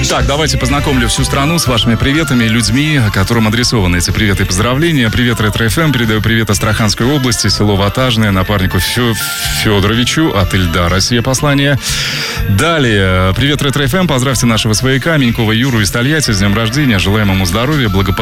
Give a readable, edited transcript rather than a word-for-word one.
Так, давайте познакомлю всю страну с вашими приветами, людьми, которым адресованы эти приветы и поздравления. Привет, Ретро-ФМ. Передаю привет Астраханской области, село Ватажное, напарнику Федоровичу от Ильдара. Сие послание. Далее, привет, Ретро-ФМ. Поздравьте нашего свояка Минькова Юру из Тольятти с днем рождения. Желаем ему здоровья, благополучия.